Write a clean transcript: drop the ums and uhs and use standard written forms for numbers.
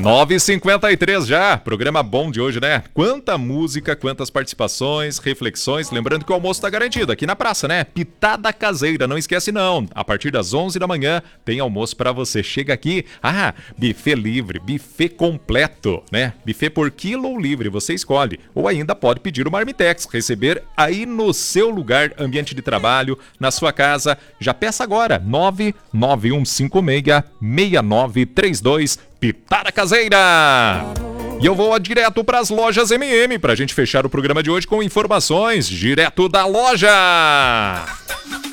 9h53 já, programa bom de hoje, né? Quanta música, quantas participações, reflexões. Lembrando que o almoço tá garantido aqui na praça, né? Pitada Caseira, não esquece não. A partir das 11 da manhã tem almoço pra você. Chega aqui, buffet livre, buffet completo, né? Buffet por quilo ou livre, você escolhe. Ou ainda pode pedir o Marmitex, receber aí no seu lugar, ambiente de trabalho, na sua casa. Já peça agora, 99156-6932. Pitada Caseira! E eu vou direto para as lojas MM pra gente fechar o programa de hoje com informações direto da loja.